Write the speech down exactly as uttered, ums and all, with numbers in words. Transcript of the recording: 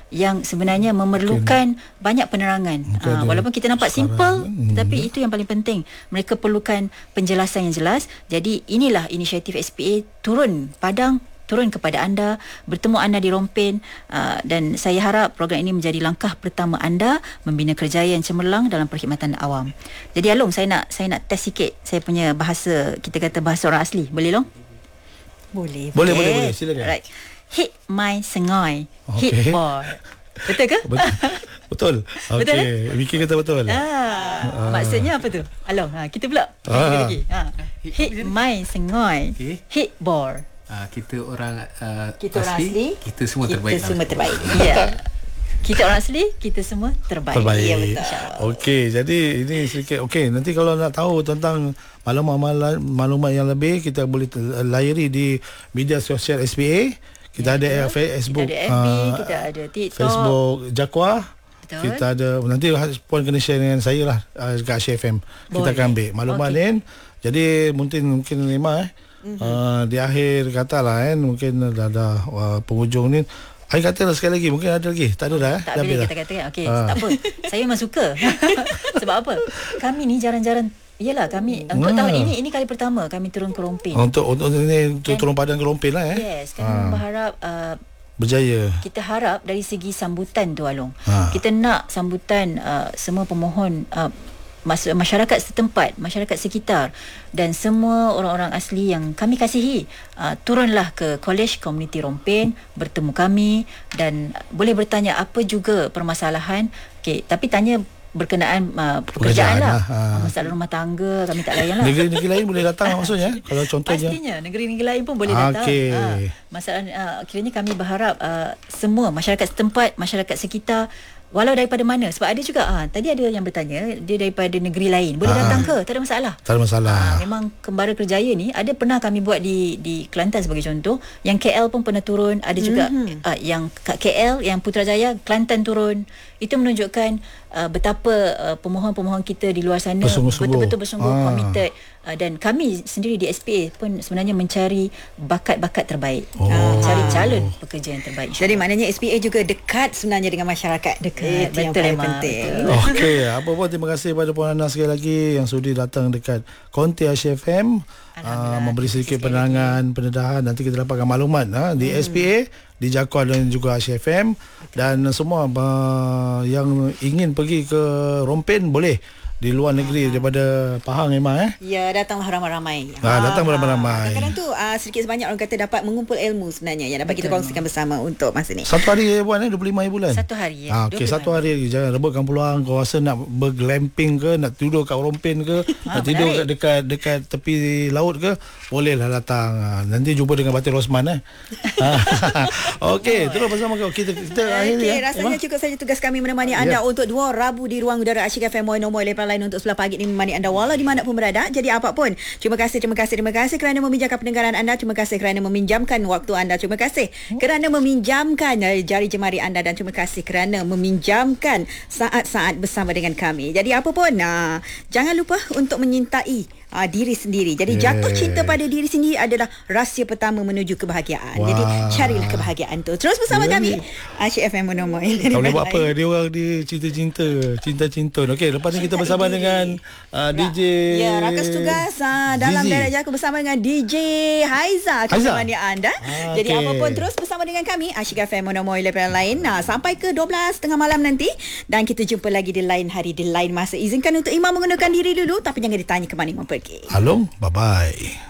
yang sebenarnya memerlukan okay. banyak penerangan. Uh, walaupun kita nampak simple, hmm. tapi itu yang paling penting. Mereka perlukan penjelasan yang jelas. Jadi inilah inisiatif S P A turun padang, turun kepada anda, bertemu anda di Rompin, uh, dan saya harap program ini menjadi langkah pertama anda membina kerjaya yang cemerlang dalam perkhidmatan awam. Jadi Along, saya nak saya nak test sikit saya punya bahasa, kita kata bahasa orang asli. Boleh Long? Boleh. Boleh, boleh, boleh. Silakan. Right. Hit my sengai, okay. hit boy. Betul ke? Betul. Betul. Okey, betul, eh? Vicky kata betul. Ah, ah. Maksudnya apa tu? Along, ha, kita pula. Ah. Lagi. Ha. Hit my sengai, okay. hit boy. Uh, kita orang uh, kita asli, orang asli, kita semua kita terbaik. Kita semua terbaik. Ya. Kita orang asli, kita semua terbaik. Terbaik. Ya, betul. Okey, jadi ini sedikit. Okey, nanti kalau nak tahu tentang maklumat maklumat yang lebih, kita boleh layari di media sosial S P A. Kita ya, ada Facebook, kita ada F B, uh, kita ada TikTok, Facebook Jakwa. Betul. Kita ada, nanti puan kena share dengan saya lah dekat Asia F M. Boleh. Kita akan ambil maklumat okay. lain. Jadi mungkin mungkin lima eh. Mm-hmm. Uh, di akhir kata lah kan, mungkin dah ada uh, penghujung ni. Saya kata lah sekali lagi, mungkin ada lagi. Tak ada dah eh. Tak boleh kita katakan. Okey, uh. tak apa. Saya memang suka. Sebab apa? Kami ni jarang-jarang, yalah kami untuk hmm. tahun ini ini kali pertama kami turun ke Rompin. Untuk untuk ini untuk turun padang ke Rompin lah eh. Yes, kami ha. berharap uh, berjaya. Kita harap dari segi sambutan tu Along. Ha. Kita nak sambutan uh, semua pemohon, uh, masyarakat setempat, masyarakat sekitar dan semua orang-orang asli yang kami kasihi, uh, turunlah ke College Community Rompin, bertemu kami dan boleh bertanya apa juga permasalahan. Okey, tapi tanya berkenaan uh, pekerjaan, pekerjaan lah, ha. masalah rumah tangga kami tak layan lah. Negeri-negeri lain boleh datang maksudnya kalau contohnya. Pastinya negeri-negeri lain pun boleh datang. Okay. Ha, masalah uh, kiranya kami berharap uh, semua masyarakat setempat, masyarakat sekitar, walau daripada mana, sebab ada juga ah tadi ada yang bertanya dia daripada negeri lain boleh ha. datang ke, tak ada masalah. Tak ada masalah. Ha, memang Kembara Kerjaya ni ada pernah kami buat di di Kelantan sebagai contoh, yang K L pun pernah turun, ada juga mm-hmm. uh, yang kat K L, yang Putrajaya, Kelantan turun. Itu menunjukkan uh, betapa uh, pemohon-pemohon kita di luar sana betul-betul bersungguh ha. committed, uh, dan kami sendiri di S P A pun sebenarnya mencari bakat-bakat terbaik, oh. uh, cari calon pekerja yang terbaik. Jadi maknanya S P A juga dekat sebenarnya dengan masyarakat. Dekat, itu betul yang paling penting. Okey, apa pun terima kasih kepada Puan Ana sekali lagi yang sudi datang dekat Konti Asia F M, uh, memberi sedikit penerangan, pendedahan. Nanti kita dapatkan maklumat ha, di hmm. S P A, di Jakwa dan juga Asia F M. Betul. Dan semua uh, yang ingin pergi ke Rompin boleh di luar negeri, ha. daripada Pahang memang eh. Ya, datanglah ramai-ramai. Ha, datang ramai-ramai. Kadang-kadang tu uh, sedikit sebanyak orang kata dapat mengumpul ilmu sebenarnya yang dapat Betul. kita kongsikan bersama untuk masa ni. Satu hari buat eh dua puluh lima hari bulan. Satu hari ya. Ha, okey, satu hari lagi. Jangan rebutkan peluang. Kau rasa nak berglamping ke, nak tidur kat Rompin ke, ha, nak tidur kat, dekat dekat tepi laut ke, bolehlah datang. Ha, nanti jumpa dengan Batin Rosman eh. Okey, terus bersama kau. Kita kita akhir okay, ya. Rasanya cukup saja tugas kami menemani anda yeah. untuk dua Rabu di ruang udara Asyik F M nombor lapan lain untuk sebelah pagi ini menemani anda walau di mana pun berada. Jadi apapun, terima kasih, terima kasih, terima kasih kerana meminjamkan pendengaran anda. Terima kasih kerana meminjamkan waktu anda. Terima kasih kerana meminjamkan jari jemari anda dan terima kasih kerana meminjamkan saat-saat bersama dengan kami. Jadi apapun, nah, jangan lupa untuk menyintai Uh, diri sendiri. Jadi yeah. jatuh cinta pada diri sendiri adalah rahsia pertama menuju kebahagiaan. Wow. Jadi carilah kebahagiaan tu. Terus bersama yeah, kami Asyik F M nombor. Tak boleh buat apa, dia orang dia cinta-cinta, cinta-cinta. Okey, lepas ni kita bersama dengan uh, D J. Ya, rakas tugas uh, dalam daerah Jakarta bersama dengan D J Haiza menemani anda. Ah, Jadi okay. apapun terus bersama dengan kami Asyik F M nombor lapan lain nah, sampai ke dua belas tengah malam nanti, dan kita jumpa lagi di lain hari, di lain masa. Izinkan untuk Imam menggunakan diri dulu, tapi jangan ditanya ke mana Imam pergi. Along, bye-bye.